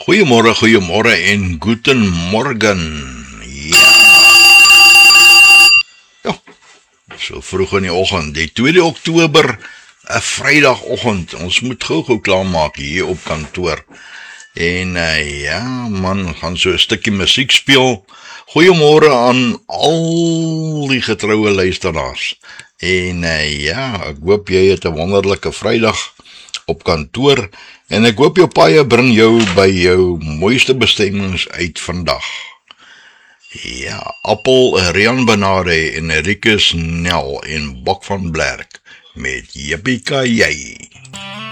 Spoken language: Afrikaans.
Goeiemorgen en guten morgen. Ja, so vroeg in die oggend, die 2 Oktober, 'n Vrydagoggend. Ons moet gou klaarmaak hier op kantoor. En man, gaan so 'n stukkie musiek speel. Goeiemôre aan al die getroue luisteraars. En ek hoop jy het 'n wonderlike Vrydag op kantoor. En ek hoop jou paie bring jou by jou mooiste bestemmings uit vandag. Ja, Appel, Rian Benade en Rikus Nel en Bok van Blerk met Jippie-Ka-Jy.